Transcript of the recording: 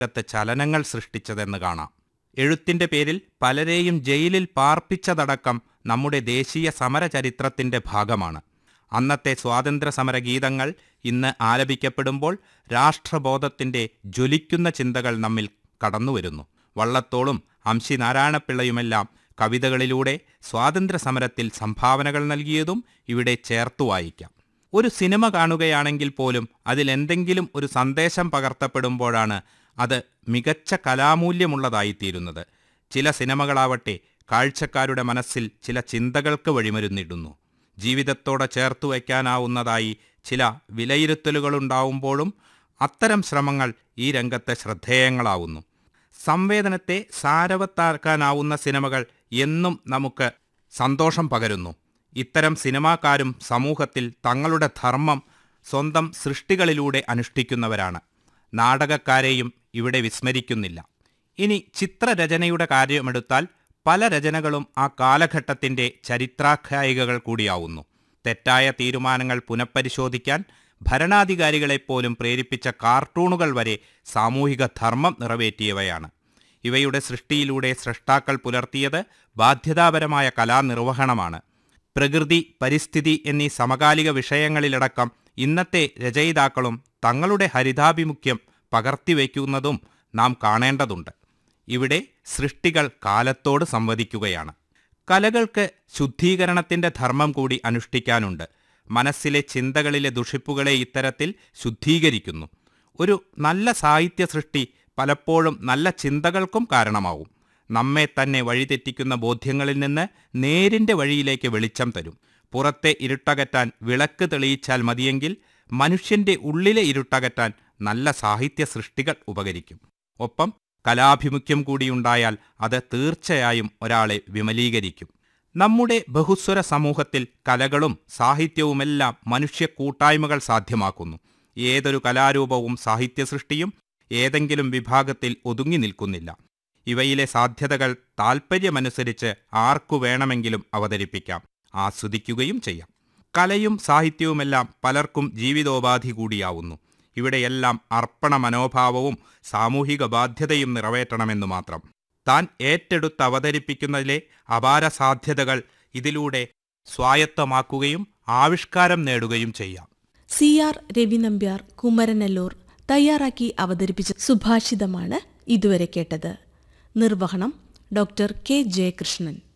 രംഗത്ത് ചലനങ്ങൾ സൃഷ്ടിച്ചതെന്ന് കാണാം. എഴുത്തിന്റെ പേരിൽ പലരെയും ജയിലിൽ പാർപ്പിച്ചതടക്കം നമ്മുടെ ദേശീയ സമരചരിത്രത്തിന്റെ ഭാഗമാണ്. അന്നത്തെ സ്വാതന്ത്ര്യസമര ഗീതങ്ങൾ ഇന്ന് ആലപിക്കപ്പെടുമ്പോൾ രാഷ്ട്രബോധത്തിന്റെ ജ്വലിക്കുന്ന ചിന്തകൾ നമ്മിൽ കടന്നുവരുന്നു. വള്ളത്തോളും അംശി നാരായണപിള്ളയുമെല്ലാം കവിതകളിലൂടെ സ്വാതന്ത്ര്യസമരത്തിൽ സംഭാവനകൾ നൽകിയതും ഇവിടെ ചേർത്തു വായിക്കാം. ഒരു സിനിമ കാണുകയാണെങ്കിൽ പോലും അതിലെന്തെങ്കിലും ഒരു സന്ദേശം പകർത്തപ്പെടുമ്പോഴാണ് അത് മികച്ച കലാമൂല്യമുള്ളതായിത്തീരുന്നത്. ചില സിനിമകളാവട്ടെ കാഴ്ചക്കാരുടെ മനസ്സിൽ ചില ചിന്തകൾക്ക് വഴിമരുന്നിടുന്നു. ജീവിതത്തോടെ ചേർത്തു വയ്ക്കാനാവുന്നതായി ചില വിലയിരുത്തലുകളുണ്ടാവുമ്പോഴും അത്തരം ശ്രമങ്ങൾ ഈ രംഗത്ത് ശ്രദ്ധേയങ്ങളാവുന്നു. സംവേദനത്തെ സാരവത്താക്കാനാവുന്ന സിനിമകൾ എന്നും നമുക്ക് സന്തോഷം പകരുന്നു. ഇത്തരം സിനിമാക്കാരും സമൂഹത്തിൽ തങ്ങളുടെ ധർമ്മം സ്വന്തം സൃഷ്ടികളിലൂടെ അനുഷ്ഠിക്കുന്നവരാണ്. നാടകക്കാരെയും ഇവിടെ വിസ്മരിക്കുന്നില്ല. ഇനി ചിത്രരചനയുടെ കാര്യമെടുത്താൽ പല രചനകളും ആ കാലഘട്ടത്തിൻ്റെ ചരിത്രാഖ്യായികകൾ കൂടിയാവുന്നു. തെറ്റായ തീരുമാനങ്ങൾ പുനഃപരിശോധിക്കാൻ ഭരണാധികാരികളെപ്പോലും പ്രേരിപ്പിച്ച കാർട്ടൂണുകൾ വരെ സാമൂഹിക ധർമ്മം നിറവേറ്റിയവയാണ്. ഇവയുടെ സൃഷ്ടിയിലൂടെ സ്രഷ്ടാക്കൾ പുലർത്തിയത് ബാധ്യതാപരമായ കലാനിർവഹണമാണ്. പ്രകൃതി, പരിസ്ഥിതി എന്നീ സമകാലിക വിഷയങ്ങളിലടക്കം ഇന്നത്തെ രചയിതാക്കളും തങ്ങളുടെ ഹരിതാഭിമുഖ്യം പകർത്തിവയ്ക്കുന്നതും നാം കാണേണ്ടതുണ്ട്. ഇവിടെ സൃഷ്ടികൾ കാലത്തോട് സംവദിക്കുകയാണ്. കലകൾക്ക് ശുദ്ധീകരണത്തിൻ്റെ ധർമ്മം കൂടി അനുഷ്ഠിക്കാനുണ്ട്. മനസ്സിലെ ചിന്തകളിലെ ദുഷിപ്പുകളെ ഇത്തരത്തിൽ ശുദ്ധീകരിക്കുന്നു. ഒരു നല്ല സാഹിത്യ സൃഷ്ടി പലപ്പോഴും നല്ല ചിന്തകൾക്കും കാരണമാവും. നമ്മെ തന്നെ വഴിതെറ്റിക്കുന്ന ബോധ്യങ്ങളിൽ നിന്ന് നേരിൻ്റെ വഴിയിലേക്ക് വെളിച്ചം തരും. പുറത്തെ ഇരുട്ടകറ്റാൻ വിളക്ക് തെളിയിച്ചാൽ മതിയെങ്കിൽ മനുഷ്യൻ്റെ ഉള്ളിലെ ഇരുട്ടകറ്റാൻ നല്ല സാഹിത്യ സൃഷ്ടികൾ ഉപകരിക്കും. ഒപ്പം കലാഭിമുഖ്യം കൂടിയുണ്ടായാൽ അത് തീർച്ചയായും ഒരാളെ വിമലീകരിക്കും. നമ്മുടെ ബഹുസ്വര സമൂഹത്തിൽ കലകളും സാഹിത്യവുമെല്ലാം മനുഷ്യ കൂട്ടായ്മകൾ സാധ്യമാക്കുന്നു. ഏതൊരു കലാരൂപവും സാഹിത്യ സൃഷ്ടിയും ഏതെങ്കിലും വിഭാഗത്തിൽ ഒതുങ്ങി നിൽക്കുന്നില്ല. ഇവയിലെ സാധ്യതകൾ താൽപ്പര്യമനുസരിച്ച് ആർക്കു വേണമെങ്കിലും അവതരിപ്പിക്കാം, ആസ്വദിക്കുകയും ചെയ്യാം. കലയും സാഹിത്യവുമെല്ലാം പലർക്കും ജീവിതോപാധി കൂടിയാവുന്നു. ഇവിടെയെല്ലാം അർപ്പണ മനോഭാവവും സാമൂഹിക ബാധ്യതയും നിറവേറ്റണമെന്നു മാത്രം. താൻ ഏറ്റെടുത്ത് അവതരിപ്പിക്കുന്നതിലെ അപാര സാധ്യതകൾ ഇതിലൂടെ സ്വായത്തമാക്കുകയും ആവിഷ്കാരം നേടുകയും ചെയ്യാം. CR രവി നമ്പ്യാർ, കുമരനെല്ലൂർ തയ്യാറാക്കി അവതരിപ്പിച്ച സുഭാഷിതമാണ് ഇതുവരെ കേട്ടത്. നിർവഹണം ഡോക്ടർ K. ജയകൃഷ്ണൻ.